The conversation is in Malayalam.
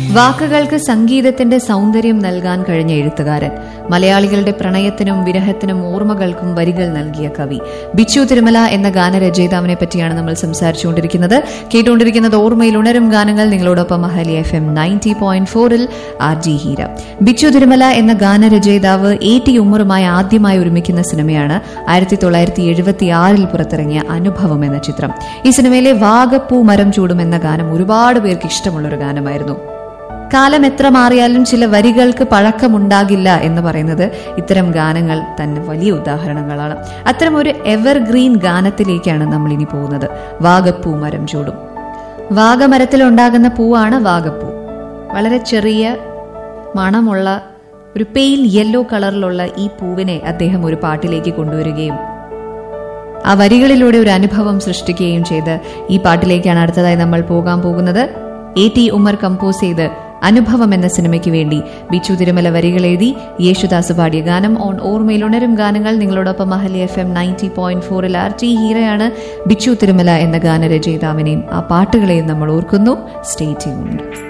വാക്കുകൾക്ക് സംഗീതത്തിന്റെ സൗന്ദര്യം നൽകാൻ കഴിഞ്ഞ എഴുത്തുകാരൻ, മലയാളികളുടെ പ്രണയത്തിനും വിരഹത്തിനും ഓർമ്മകൾക്കും വരികൾ നൽകിയ കവി ബിച്ചു തിരുമല എന്ന ഗാനരചയിതാവിനെ പറ്റിയാണ് നമ്മൾ സംസാരിച്ചുകൊണ്ടിരിക്കുന്നത്. കേട്ടുകൊണ്ടിരിക്കുന്നത് ഓർമ്മയിൽ ഉണരും ഗാനങ്ങൾ. നിങ്ങളോടൊപ്പം അഹലി FM 90.4-ൽ RJ ഹീര. ബിച്ചു തിരുമല എന്ന ഗാനരചയിതാവ് A.T. ഉമ്മറുമായി ആദ്യമായി ഒരുമിക്കുന്ന സിനിമയാണ് 1976-ൽ പുറത്തിറങ്ങിയ അനുഭവം എന്ന ചിത്രം. ഈ സിനിമയിലെ വാഗപ്പൂ മരം ചൂടും എന്ന ഗാനം ഒരുപാട് പേർക്ക് ഇഷ്ടമുള്ളൊരു ഗാനമായിരുന്നു. കാലം എത്ര മാറിയാലും ചില വരികൾക്ക് പഴക്കമുണ്ടാകില്ല എന്ന് പറയുന്നത് ഇത്തരം ഗാനങ്ങൾ തന്നെ വലിയ ഉദാഹരണങ്ങളാണ്. അത്തരം ഒരു എവർഗ്രീൻ ഗാനത്തിലേക്കാണ് നമ്മൾ ഇനി പോകുന്നത്. വാഗപ്പൂ മരം ചൂടും. വാഗമരത്തിലുണ്ടാകുന്ന പൂവാണ് വാഗപ്പൂ. വളരെ ചെറിയ മണമുള്ള ഒരു പെയിൽ യെല്ലോ കളറിലുള്ള ഈ പൂവിനെ അദ്ദേഹം ഒരു പാട്ടിലേക്ക് കൊണ്ടുവരികയും ആ വരികളിലൂടെ ഒരു അനുഭവം സൃഷ്ടിക്കുകയും ചെയ്ത് ഈ പാട്ടിലേക്കാണ് അടുത്തതായി നമ്മൾ പോകാൻ പോകുന്നത്. A.T. ഉമ്മർ കമ്പോസ് ചെയ്ത് അനുഭവം എന്ന സിനിമയ്ക്ക് വേണ്ടി ബിച്ചു തിരുമല വരികൾ എഴുതി യേശുദാസ് പാടിയ ഗാനം ഓൺ ഓർമ്മയിൽ ഉണരും ഗാനങ്ങൾ. നിങ്ങളോടൊപ്പം അഹലി FM 90.4-ൽ RJ ഹീരയാണ്. ബിച്ചു തിരുമല എന്ന ഗാനരചയിതാവിനെയും ആ പാട്ടുകളെയും നമ്മൾ ഓർക്കുന്നു. Stay tuned.